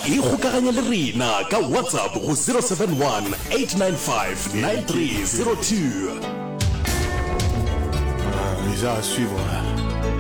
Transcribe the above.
ikgokaganye le rena ka WhatsApp go 071 895 9302. Les à suivre.